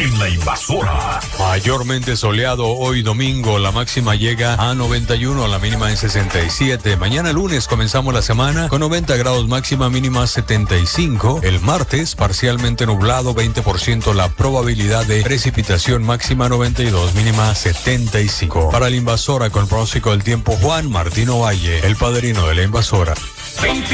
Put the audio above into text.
en La Invasora. Mayormente soleado hoy domingo, la máxima llega a 91, la mínima en 67. Mañana lunes comenzamos la semana con 90 grados, máxima, mínima 75. El martes parcialmente nublado, 20% la probabilidad de precipitación, máxima 92, mínima 75. Para La Invasora con pronóstico del tiempo, Juan Martino Valle, el padrino de La Invasora.